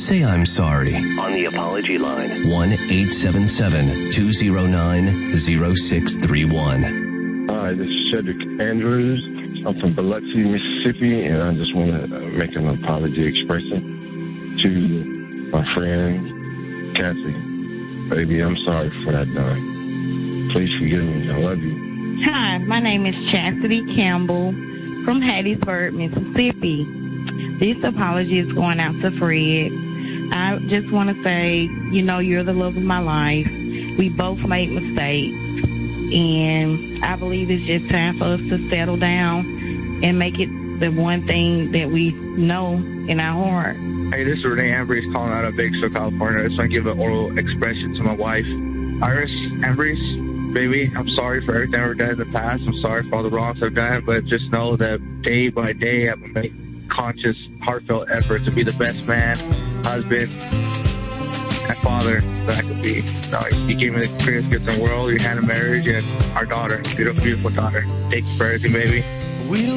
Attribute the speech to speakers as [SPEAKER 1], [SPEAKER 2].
[SPEAKER 1] say I'm sorry.
[SPEAKER 2] On the apology line.
[SPEAKER 1] 1-877-209-0631.
[SPEAKER 3] Hi, this is Cedric Andrews. I'm from Biloxi, Mississippi, and I just want to make an apology expression to my friend, Kathy. Baby, I'm sorry for that done. Please forgive me. I love you.
[SPEAKER 4] Hi, my name is Chastity Campbell from Hattiesburg, Mississippi. This apology is going out to Fred. I just want to say, you're the love of my life. We both made mistakes, and I believe it's just time for us to settle down and make it the one thing that we know in our heart.
[SPEAKER 5] Hey, this is Renee Ambrose calling out of Bakersfield, California. I just want to give an oral expression to my wife, Iris Ambrose. Baby, I'm sorry for everything I've done in the past. I'm sorry for all the wrongs I've done, but just know that day by day I'm going to make conscious, heartfelt effort to be the best man, husband, and father that I could be. You gave me the greatest gift in the world, your hand in marriage, and our daughter, beautiful daughter. Thank you for everything, baby.